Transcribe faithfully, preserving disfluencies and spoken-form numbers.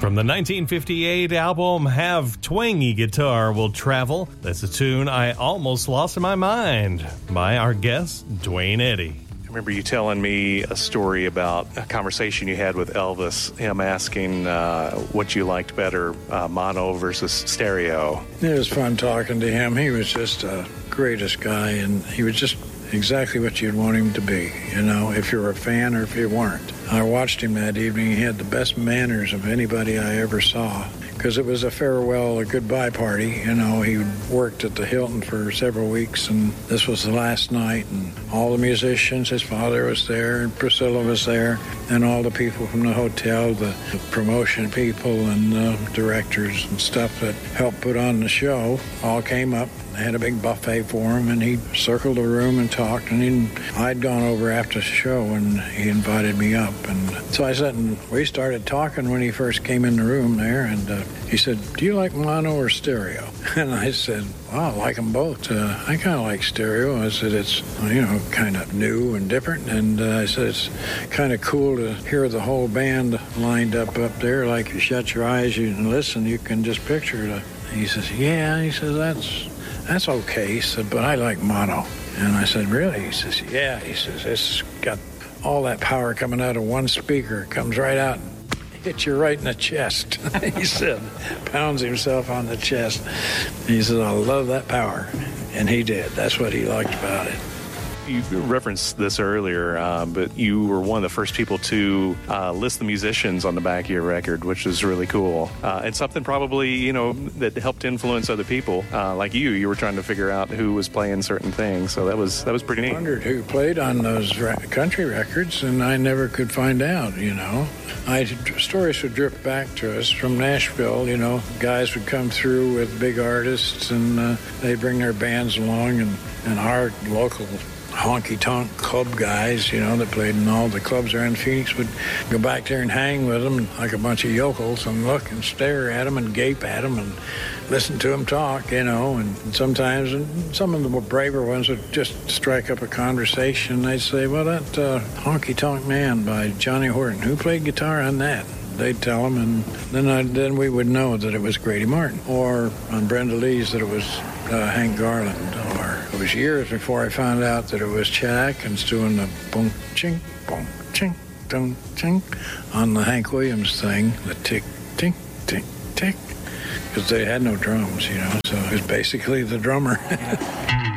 From the nineteen fifty-eight album Have Twangy Guitar Will Travel, that's a tune I Almost Lost in My Mind by our guest, Duane Eddy. I remember you telling me a story about a conversation you had with Elvis, him asking uh, what you liked better, uh, mono versus stereo. It was fun talking to him. He was just a greatest guy, and he was just exactly what you'd want him to be, you know, if you're a fan or if you weren't. I watched him that evening. He had the best manners of anybody I ever saw, because it was a farewell, a goodbye party. You know, he worked at the Hilton for several weeks, and this was the last night, and all the musicians, his father was there, and Priscilla was there, and all the people from the hotel, the, the promotion people and uh, directors and stuff that helped put on the show all came up. They had a big buffet for him, and he circled the room and talked, and he, I'd gone over after the show, and he invited me up. And so I sat and we started talking when he first came in the room there, and uh, he said, "Do you like mono or stereo?" And I said, "Well, I like them both. Uh, I kind of like stereo." I said, "It's, you know, kind of new and different." And uh, I said, "It's kind of cool to hear the whole band lined up up there. Like, you shut your eyes and listen, you can just picture it." He says, "Yeah." He says, that's... That's okay," he said, "but I like mono." And I said, "Really?" He says, "Yeah." He says, "It's got all that power coming out of one speaker. It comes right out and hits you right in the chest." He said, pounds himself on the chest. He said, "I love that power." And he did. That's what he liked about it. You referenced this earlier, uh, but you were one of the first people to uh, list the musicians on the back of your record, which is really cool. Uh, and something probably, you know, that helped influence other people. Uh, like you, you were trying to figure out who was playing certain things. So that was that was pretty neat. I wondered who played on those re- country records, and I never could find out, you know. I, stories would drift back to us from Nashville, you know. Guys would come through with big artists, and uh, they'd bring their bands along, and, and our local honky-tonk club guys, you know, that played in all the clubs around Phoenix would go back there and hang with them like a bunch of yokels and look and stare at them and gape at them and listen to them talk, you know. And sometimes and some of the more braver ones would just strike up a conversation. They'd say, "Well, that uh, Honky-Tonk Man by Johnny Horton, who played guitar on that?" They'd tell them, and then I, then we would know that it was Grady Martin, or on Brenda Lee's that it was uh, Hank Garland. Or it was years before I found out that it was Chet Atkins doing the boom ching boom ching boom ching on the Hank Williams thing, the tick tick tick tick, because they had no drums, you know. So it was basically the drummer.